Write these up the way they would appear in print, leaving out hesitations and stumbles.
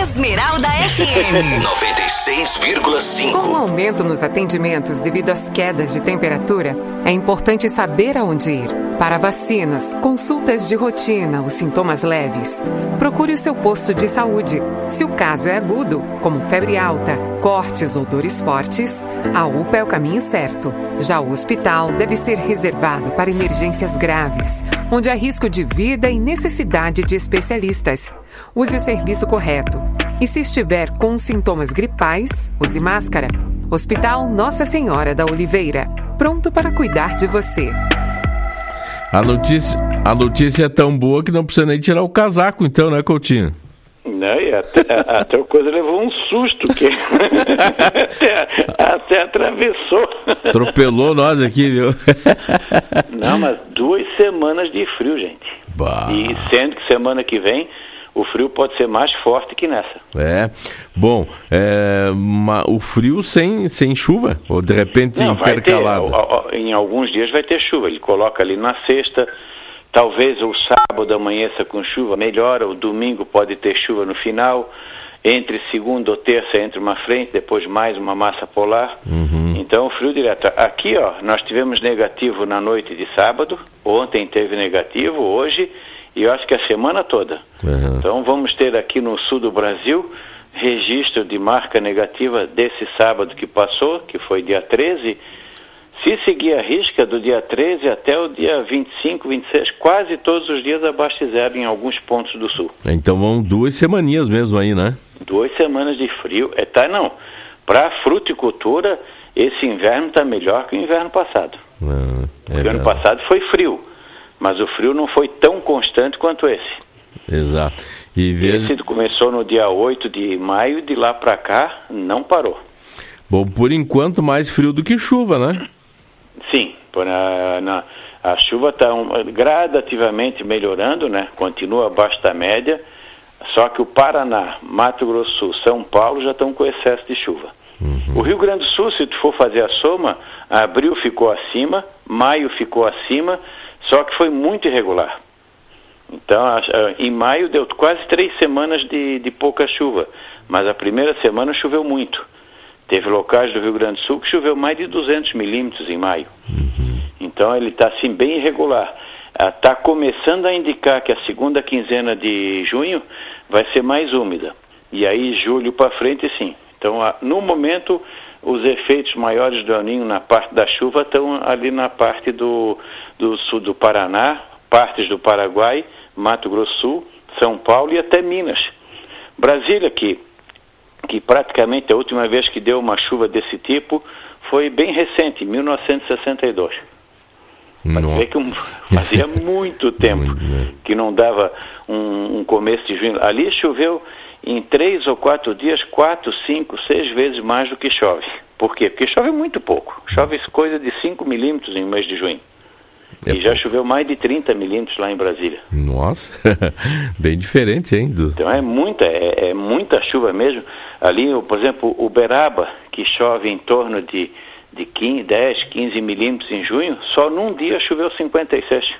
Esmeralda FM 96,5. Com o aumento nos atendimentos devido às quedas de temperatura, é importante saber aonde ir. Para vacinas, consultas de rotina ou sintomas leves, procure o seu posto de saúde. Se o caso é agudo, como febre alta, cortes ou dores fortes, a UPA é o caminho certo. Já o hospital deve ser reservado para emergências graves, onde há risco de vida e necessidade de especialistas. Use o serviço correto. E se estiver com sintomas gripais, use máscara. Hospital Nossa Senhora da Oliveira, pronto para cuidar de você. A notícia é tão boa que não precisa nem tirar o casaco, então, né, Coutinho? Não, e até a coisa levou um susto, que até atravessou. Atropelou nós aqui, viu? Não, mas 2 semanas de frio, gente. Bah. E sendo que semana que vem o frio pode ser mais forte que nessa. Bom, o frio sem chuva? Ou de repente não, intercalado? Em alguns dias vai ter chuva. Ele coloca ali na sexta, talvez o sábado amanheça com chuva, melhora, o domingo pode ter chuva no final, entre segunda ou terça entra uma frente, depois mais uma massa polar. Então o frio direto. Aqui, nós tivemos negativo na noite de sábado, ontem teve negativo, hoje, e eu acho que a semana toda. Então vamos ter aqui no sul do Brasil registro de marca negativa desse sábado que passou, que foi dia 13. Se seguir a risca do dia 13 até o dia 25, 26, quase todos os dias abaixo de zero em alguns pontos do sul. Então vão 2 semaninhas mesmo aí, né? 2 semanas de frio. Para a fruticultura, esse inverno está melhor que o inverno passado. Porque o ano passado foi frio, mas o frio não foi tão constante quanto esse. Exato. Esse começou no dia 8 de maio, de lá para cá não parou. Bom, por enquanto mais frio do que chuva, né? Sim, a chuva está gradativamente melhorando, né? Continua abaixo da média, só que o Paraná, Mato Grosso do Sul, São Paulo já estão com excesso de chuva. O Rio Grande do Sul, se tu for fazer a soma, abril ficou acima, maio ficou acima, só que foi muito irregular. Então, em maio deu quase 3 semanas de pouca chuva, mas a primeira semana choveu muito. Teve locais do Rio Grande do Sul que choveu mais de 200 milímetros em maio. Então ele está assim bem irregular. Está começando a indicar que a segunda quinzena de junho vai ser mais úmida. E aí julho para frente sim. Então no momento os efeitos maiores do El Niño na parte da chuva estão ali na parte do sul do Paraná, partes do Paraguai, Mato Grosso do Sul, São Paulo e até Minas. Brasília, que praticamente a última vez que deu uma chuva desse tipo foi bem recente, em 1962. Pode ver que fazia muito tempo que não dava um começo de junho. Ali choveu em 3 ou 4 dias, 4, 5, 6 vezes mais do que chove. Por quê? Porque chove muito pouco. Chove coisa de 5 milímetros em mês de junho. E já choveu mais de 30 milímetros lá em Brasília. Nossa, bem diferente, hein? Então é muita chuva mesmo. Ali, por exemplo, Uberaba, que chove em torno de 10, 15 milímetros em junho, só num dia choveu 56.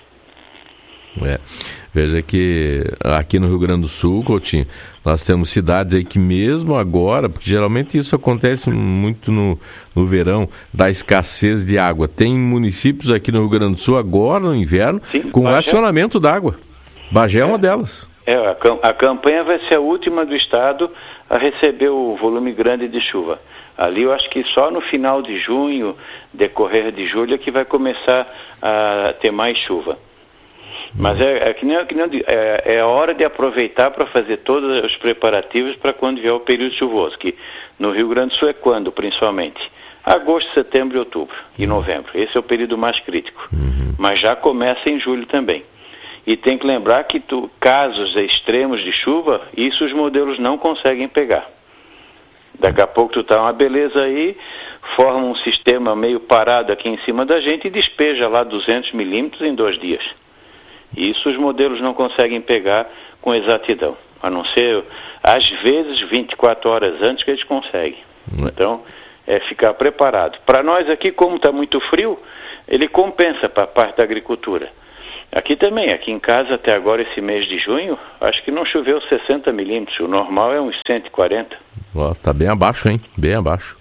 Veja que aqui no Rio Grande do Sul, Coutinho, nós temos cidades aí que mesmo agora, porque geralmente isso acontece muito no verão, da escassez de água. Tem municípios aqui no Rio Grande do Sul agora, no inverno, com racionamento d'água. Bagé é uma delas. A campanha vai ser a última do estado a receber o volume grande de chuva. Ali eu acho que só no final de junho, decorrer de julho, é que vai começar a ter mais chuva. Mas é a hora de aproveitar para fazer todos os preparativos para quando vier o período chuvoso, que no Rio Grande do Sul é quando, principalmente? Agosto, setembro e outubro e novembro. Esse é o período mais crítico. Mas já começa em julho também. E tem que lembrar que casos extremos de chuva, isso os modelos não conseguem pegar. Daqui a pouco tu tá uma beleza aí, forma um sistema meio parado aqui em cima da gente e despeja lá 200 milímetros em 2 dias. Isso os modelos não conseguem pegar com exatidão, a não ser, às vezes, 24 horas antes que eles conseguem. Então, é ficar preparado. Para nós aqui, como está muito frio, ele compensa para a parte da agricultura. Aqui também, aqui em casa até agora esse mês de junho, acho que não choveu 60 milímetros, o normal é uns 140. Tá bem abaixo, hein? Bem abaixo.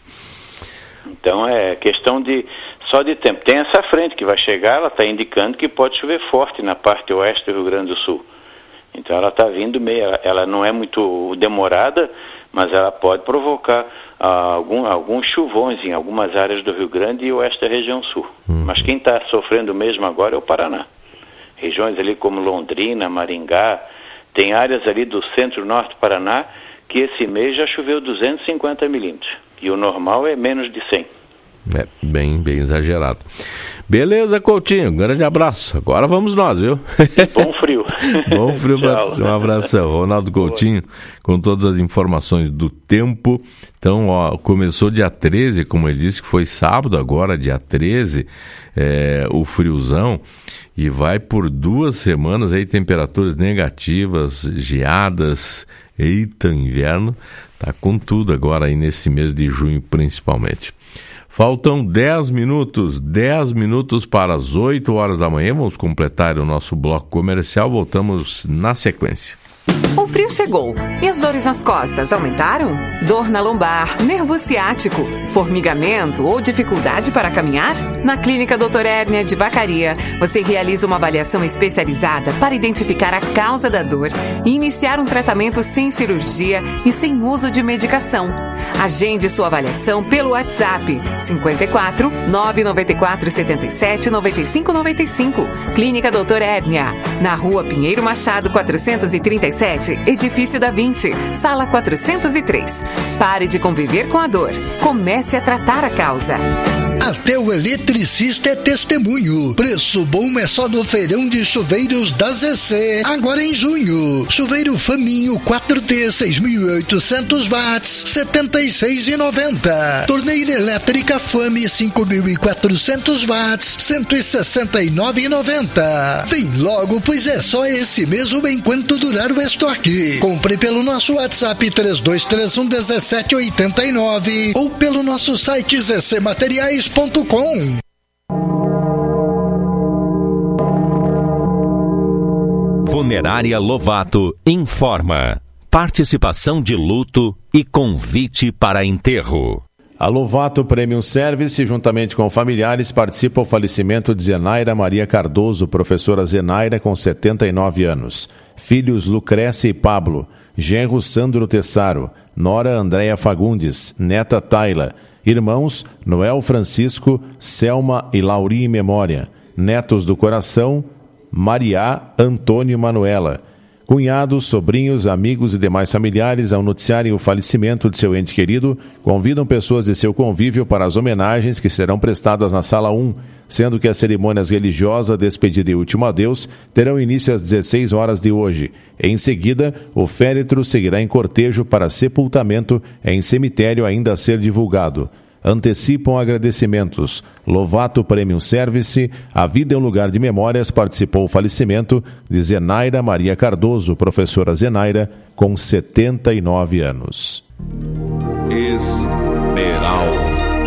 Então é questão só de tempo. Tem essa frente que vai chegar, ela está indicando que pode chover forte na parte oeste do Rio Grande do Sul. Então ela está vindo ela não é muito demorada, mas ela pode provocar alguns chuvões em algumas áreas do Rio Grande e oeste da região sul. Mas quem está sofrendo mesmo agora é o Paraná. Regiões ali como Londrina, Maringá, tem áreas ali do centro-norte do Paraná que esse mês já choveu 250 milímetros. E o normal é menos de 100. É, bem exagerado. Beleza, Coutinho, um grande abraço. Agora vamos nós, viu? Bom frio. Bom frio pra você. Um abração. Ronaldo Coutinho, com todas as informações do tempo. Então, começou dia 13, como ele disse, que foi sábado, agora dia 13, o friozão. E vai por 2 semanas aí, temperaturas negativas, geadas. Eita, inverno. Tá com tudo agora aí nesse mês de junho, principalmente. Faltam 10 minutos para as 8 horas da manhã. Vamos completar o nosso bloco comercial. Voltamos na sequência. O frio chegou e as dores nas costas aumentaram? Dor na lombar, nervo ciático, formigamento ou dificuldade para caminhar? Na Clínica Dr. Hérnia de Vacaria, você realiza uma avaliação especializada para identificar a causa da dor e iniciar um tratamento sem cirurgia e sem uso de medicação. Agende sua avaliação pelo WhatsApp 54 994 77 95 95. Clínica Dr. Hérnia, na Rua Pinheiro Machado 437, Edifício da 20, Sala 403. Pare de conviver com a dor. Comece a tratar a causa. Até o eletricista é testemunho. Preço bom é só no feirão de chuveiros da ZC. Agora em junho. Chuveiro Faminho 4D 6.800 watts, R$ 76,90. Torneira elétrica Fame 5.400 watts, R$ 169,90. Vem logo, pois é só esse mesmo enquanto durar o estoque. Compre pelo nosso WhatsApp 3231-1789 ou pelo nosso site zcmateriais.com. Funerária Lovato informa: participação de luto e convite para enterro. A Lovato Premium Service, juntamente com familiares, participa ao falecimento de Zenaira Maria Cardoso, professora Zenaira, com 79 anos. Filhos Lucrécia e Pablo, genro Sandro Tessaro, nora Andréia Fagundes, neta Tayla, irmãos Noel Francisco, Selma e Lauri Memória, netos do coração, Maria, Antônio e Manuela, cunhados, sobrinhos, amigos e demais familiares, ao noticiarem o falecimento de seu ente querido, convidam pessoas de seu convívio para as homenagens que serão prestadas na Sala 1, sendo que as cerimônias religiosas, despedida e último adeus, terão início às 16 horas de hoje. Em seguida, o féretro seguirá em cortejo para sepultamento em cemitério ainda a ser divulgado. Antecipam agradecimentos. Lovato Premium Service, a vida é um lugar de memórias, participou o falecimento de Zenaira Maria Cardoso, professora Zenaira, com 79 anos. Esmeralda.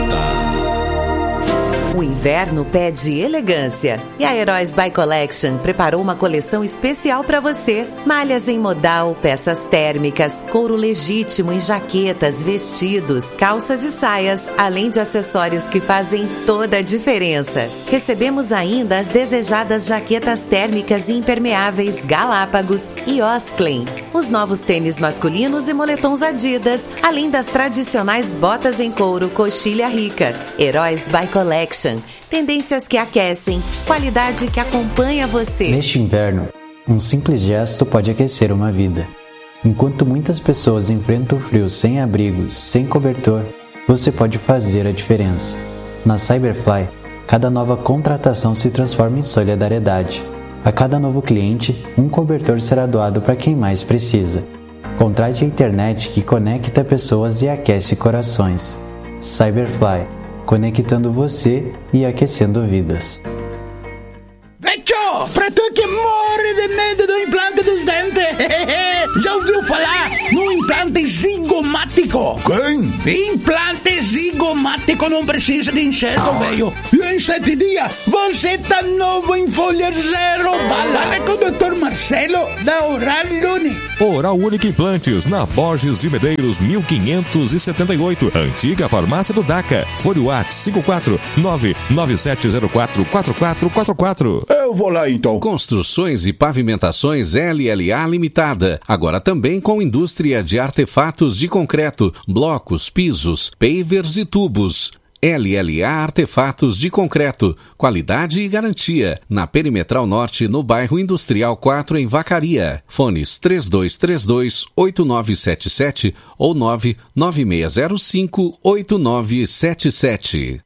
O inverno pede elegância e a Heróis by Collection preparou uma coleção especial para você. Malhas em modal, peças térmicas, couro legítimo em jaquetas, vestidos, calças e saias, além de acessórios que fazem toda a diferença. Recebemos ainda as desejadas jaquetas térmicas e impermeáveis Galápagos e Osklen, os novos tênis masculinos e moletons Adidas, além das tradicionais botas em couro Coxilha Rica. Heróis by Collection. Tendências que aquecem, qualidade que acompanha você. Neste inverno, um simples gesto pode aquecer uma vida. Enquanto muitas pessoas enfrentam o frio sem abrigo, sem cobertor, você pode fazer a diferença. Na Cyberfly, cada nova contratação se transforma em solidariedade. A cada novo cliente, um cobertor será doado para quem mais precisa. Contrate a internet que conecta pessoas e aquece corações. Cyberfly, conectando você e aquecendo vidas. Vecchio, pra tu que morre de medo do implante dos dentes, já ouviu falar no implante zigomático. Quem? Implante zigomático não precisa de enxerto, velho. E em 7 dias, você tá novo em folha zero. Balada com o Dr. Marcelo da Oral Unique. Oral Unique Implantes, na Borges de Medeiros, 1578. Antiga farmácia do DACA. Fone WhatsApp 54997044444. Eu vou lá então. Construções e pavimentações LLA Limitada. Agora também com indústria de artefatos de concreto, blocos, pisos, pavers e tubos. LLA Artefatos de Concreto, qualidade e garantia. Na Perimetral Norte, no bairro Industrial 4, em Vacaria. Fones 3232-8977 ou 99605-8977.